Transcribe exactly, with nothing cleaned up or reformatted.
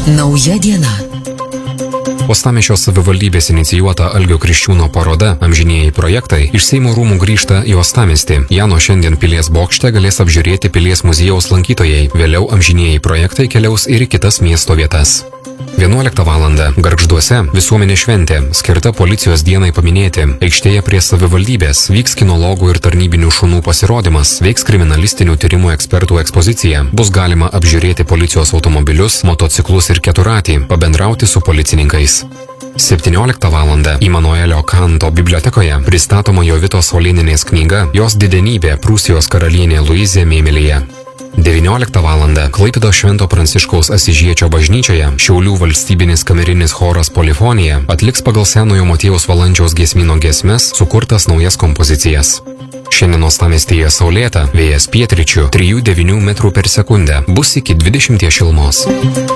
Nauja diena. Uostamiesčio savivaldybės inicijuota Algio Kriščiūno paroda Amžinieji projektai iš Seimo rūmų grįžta į Uostamiestį. Ją nuo šiandien Pilies bokšte galės apžiūrėti Pilies muziejaus lankytojai. Vėliau Amžinieji projektai keliaus ir į kitas miesto vietas. vienuoliktą valandą Gargžduose visuomenė šventė, skirta policijos dienai paminėti. Aikštėje prie savivaldybės vyks kinologų ir tarnybinių šunų pasirodymas, veiks kriminalistinių tyrimų ekspertų ekspozicija. Bus galima apžiūrėti policijos automobilius, motociklus ir keturratį, pabendrauti su policininkais. septynioliktą valandą Imanuelio Kanto bibliotekoje pristatoma Jovitos Olėnienės knyga Jos didenybė Prūsijos karalienė Luizė Mėmelyje. devynioliktą valandą Klaipėdos Švento Pranciškaus Asyžiečio bažnyčioje Šiaulių valstybinis kamerinis choras Polifonija atliks pagal Senojo Motiejaus Valančiaus giesmyno giesmes sukurtas naujas kompozicijas. Šiandien Uostamiestyje saulėta, vėjas pietryčių trijų devynių metrų per sekundę, bus iki dvidešimties šilumos.